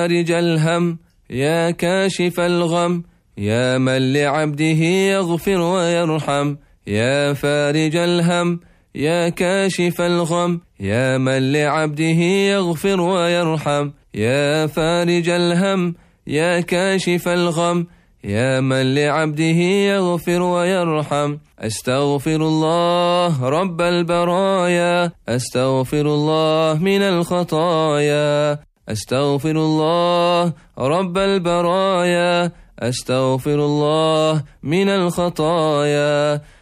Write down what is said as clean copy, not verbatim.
فارج الهم يا كاشف الغم يا من لعبده يغفر ويرحم يا فارج الهم يا كاشف الغم يا من لعبده يغفر ويرحم يا فارج الهم يا كاشف الغم يا من لعبده يغفر ويرحم أستغفر الله رب البرايا أستغفر الله من الخطايا أستغفر الله رب البرايا أستغفر الله من الخطايا